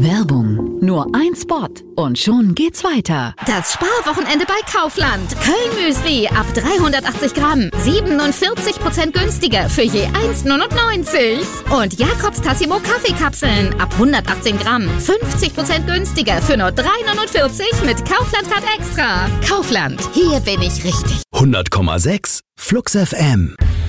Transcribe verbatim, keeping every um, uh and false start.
Werbung. Nur ein Spot und schon geht's weiter. Das Sparwochenende bei Kaufland. Köln-Müsli ab dreihundertachtzig Gramm. siebenundvierzig Prozent günstiger für je eins neunundneunzig. Und Jakobs Tassimo Kaffeekapseln ab hundertachtzehn Gramm. fünfzig Prozent günstiger für nur drei neunundvierzig mit Kaufland Card Extra. Kaufland. Hier bin ich richtig. hundert Komma sechs Flux F M.